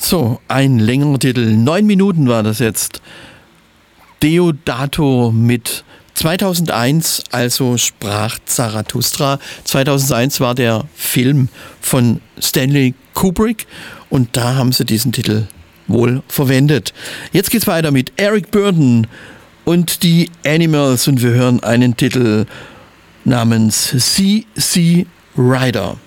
So, ein längerer Titel. 9 Minuten war das jetzt. Deodato mit 2001, also sprach Zarathustra. 2001 war der Film von Stanley Kubrick und da haben sie diesen Titel wohl verwendet. Jetzt geht's weiter mit Eric Burdon und die Animals und wir hören einen Titel namens C.C. Rider.